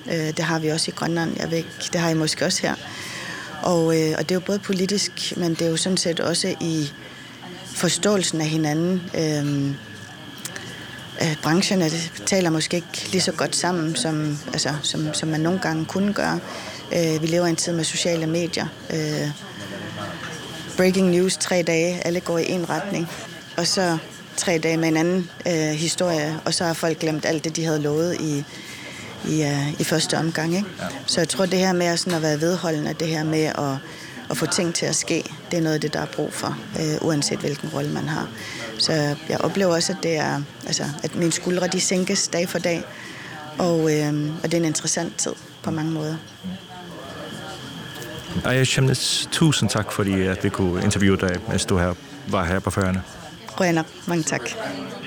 Det har vi også i Grønland. Jeg ved ikke, det har I måske også her. Og det er jo både politisk, men det er jo sådan set også i forståelsen af hinanden. Brancherne taler måske ikke lige så godt sammen, som man nogle gange kunne gøre. Vi lever i en tid med sociale medier. Breaking news 3 dage, alle går i en retning. Og så 3 dage med en anden historie, og så har folk glemt alt det, de havde lovet i første omgang. Ikke? Ja. Så jeg tror, det her med sådan at være vedholdende, det her med at få ting til at ske, det er noget af det, der er brug for, uanset hvilken rolle man har. Så jeg oplever også, at det er, at mine skuldre de sænkes dag for dag, og det er en interessant tid på mange måder. Aya Chemnitz, tusind tak, fordi at vi kunne interviewe dig, mens du var her på Færøerne. Rønner, mange tak.